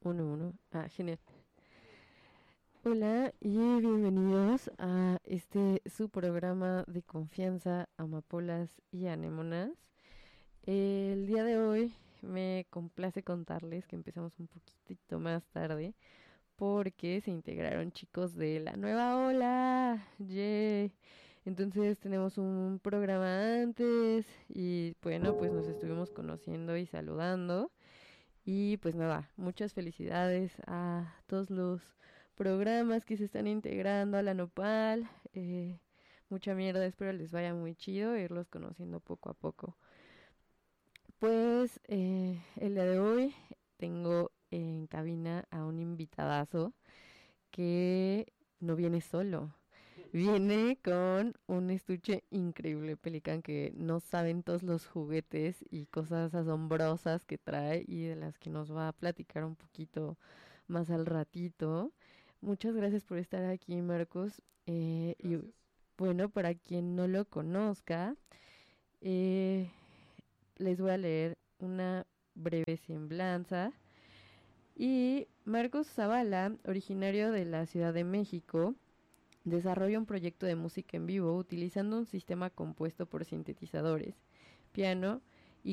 Uno, uno. Ah, genial. Hola y bienvenidos a este su programa de confianza, amapolas y anémonas. El día de hoy me complace contarles que empezamos un poquitito más tarde porque se integraron chicos de la nueva ola. ¡Yay! Entonces tenemos un programa antes y bueno, pues nos estuvimos conociendo y saludando. Y pues nada, muchas felicidades a todos los programas que se están integrando a la Nopal. Mucha mierda, espero les vaya muy chido irlos conociendo poco a poco. Pues el día de hoy tengo en cabina a un invitadazo que no viene solo. Viene con un estuche increíble, Pelican, que no saben todos los juguetes y cosas asombrosas que trae y de las que nos va a platicar un poquito más al ratito. Muchas gracias por estar aquí, Marcos. Y Gracias. bueno, para quien no lo conozca, eh, les voy a leer una breve semblanza. Y Marcos Zavala, originario de la Ciudad de México, desarrolla un proyecto de música en vivo utilizando un sistema compuesto por sintetizadores, piano y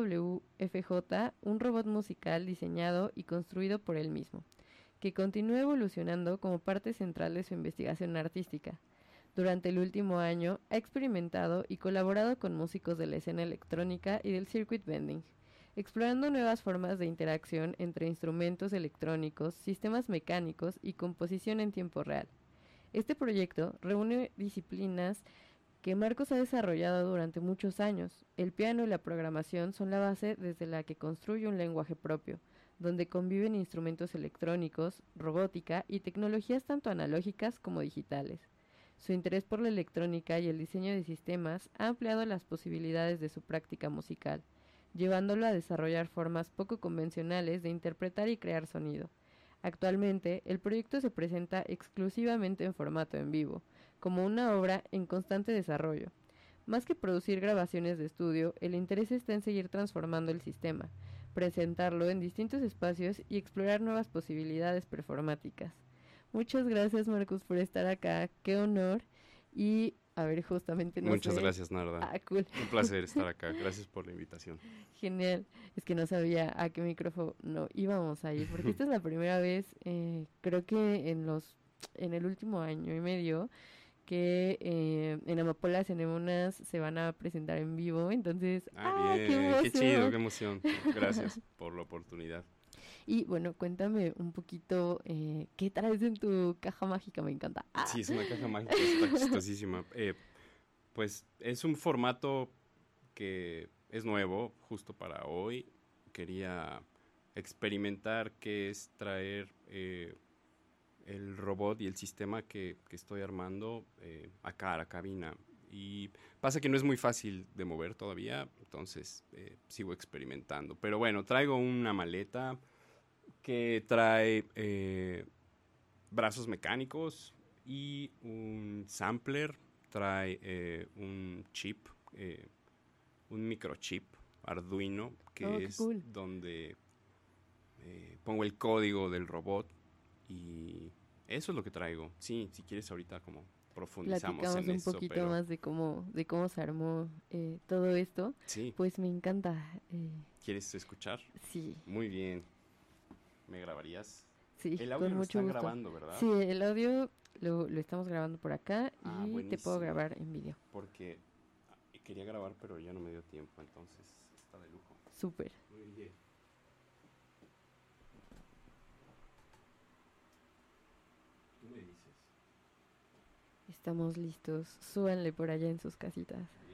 QWFJ, un robot musical diseñado y construido por él mismo, que continúa evolucionando como parte central de su investigación artística. Durante el último año ha experimentado y colaborado con músicos de la escena electrónica y del circuit bending, explorando nuevas formas de interacción entre instrumentos electrónicos, sistemas mecánicos y composición en tiempo real. Este proyecto reúne disciplinas que Marcos ha desarrollado durante muchos años. El piano y la programación son la base desde la que construye un lenguaje propio, donde conviven instrumentos electrónicos, robótica y tecnologías tanto analógicas como digitales. Su interés por la electrónica y el diseño de sistemas ha ampliado las posibilidades de su práctica musical, llevándolo a desarrollar formas poco convencionales de interpretar y crear sonido. Actualmente, el proyecto se presenta exclusivamente en formato en vivo, como una obra en constante desarrollo. Más que producir grabaciones de estudio, el interés está en seguir transformando el sistema, presentarlo en distintos espacios y explorar nuevas posibilidades performáticas. Muchas gracias, Marcus, por estar acá. Qué honor. Y, a ver, justamente no Muchas sé. gracias, Narda. Ah, cool. Un placer estar acá. Gracias por la invitación. Genial. Es que no sabía a qué micrófono íbamos a ir, porque esta es la primera vez, creo que en el último año y medio, que en Amapolas en Emunas se van a presentar en vivo. Entonces, Ah, ¡ah, qué bien. Qué chido, qué emoción! emoción. Gracias por la oportunidad. Y bueno, cuéntame un poquito qué traes en tu caja mágica, me encanta. ¡Ah! Sí, es una caja mágica, está chistosísima. Pues es un formato que es nuevo, justo para hoy. Quería experimentar qué es traer el robot y el sistema que estoy armando acá a la cabina. Y pasa que no es muy fácil de mover todavía, entonces sigo experimentando. Pero bueno, traigo una maleta que trae brazos mecánicos y un sampler, trae un chip, un microchip Arduino, Oh, que qué es cool. donde pongo el código del robot y eso es lo que traigo. Sí, si quieres ahorita como profundizamos Platicamos en un eso, poquito pero más de cómo se armó todo esto. sí, Pues me encanta. ¿quieres escuchar? Sí, Muy bien, ¿me grabarías? sí, El con audio lo mucho están gusto. grabando, ¿verdad? Sí, el audio lo estamos grabando por acá Ah, y te puedo buenísimo, grabar en video. porque quería grabar, pero ya no me dio tiempo, entonces está de lujo. Súper. Muy bien. Tú me dices. Estamos listos. Súbanle por allá en sus casitas.